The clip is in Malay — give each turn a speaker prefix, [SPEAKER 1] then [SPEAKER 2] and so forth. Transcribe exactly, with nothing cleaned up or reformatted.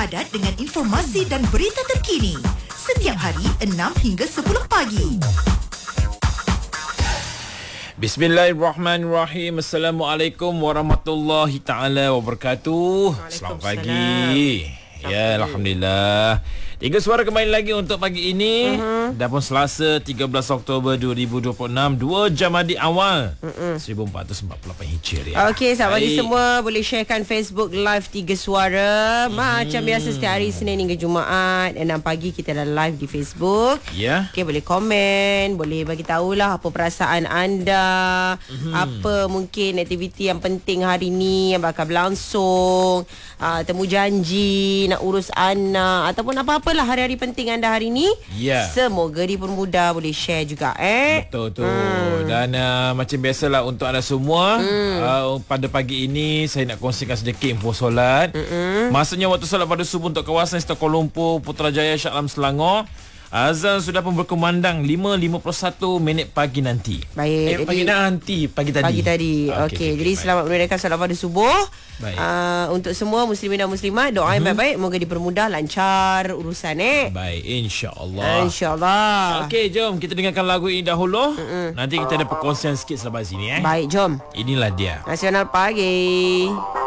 [SPEAKER 1] padat dengan informasi dan berita terkini. Setiap hari enam hingga sepuluh pagi.
[SPEAKER 2] Bismillahirrahmanirrahim. Assalamualaikum warahmatullahi taala wabarakatuh. Selamat pagi. Ya, alhamdulillah. Tiga suara kembali lagi untuk pagi ini. Uh-huh. Dah pun Selasa tiga belas Oktober dua ribu dua puluh enam, dua jam adik awal. Uh-uh. seribu empat ratus empat puluh lapan Hijriah.
[SPEAKER 3] Okey, selamat pagi semua. Boleh sharekan Facebook Live Tiga Suara. Macam hmm. biasa setiap hari Senin hingga Jumaat enam pagi kita dah live di Facebook. Ya. Yeah. Okey, boleh komen, boleh bagi tahulah apa perasaan anda, hmm. apa mungkin aktiviti yang penting hari ni yang bakal berlangsung, uh, temu janji, nak urus anak ataupun apa-apa lah hari-hari penting anda hari ni. Ya. Semoga dipermudah. Boleh share juga eh.
[SPEAKER 2] Betul tu. Hmm. Dan uh, macam biasalah untuk anda semua, hmm. uh, pada pagi ini saya nak kongsikan sedikit info solat. Hmm. Masanya waktu solat pada subuh untuk kawasan Setar Kuala Lumpur, Putrajaya, Shah Alam, Selangor. Azan sudah pun berkumandang lima lima puluh satu minit pagi nanti.
[SPEAKER 3] Baik.
[SPEAKER 2] Eh, pagi nanti, pagi tadi.
[SPEAKER 3] Pagi tadi. Okey, okay, okay, jadi baik. Selamat menunaikan solat pada subuh. Baik. Uh, untuk semua muslimin dan muslimat, doa yang uh-huh. baik-baik, moga dipermudah, lancar urusan eh.
[SPEAKER 2] Baik, insya-Allah.
[SPEAKER 3] Insya-Allah.
[SPEAKER 2] Okey, jom kita dengarkan lagu ini dahulu. Uh-uh. Nanti kita ada perkongsian sikit selepas ini eh.
[SPEAKER 3] Baik, jom.
[SPEAKER 2] Inilah dia.
[SPEAKER 3] Nasional Pagi.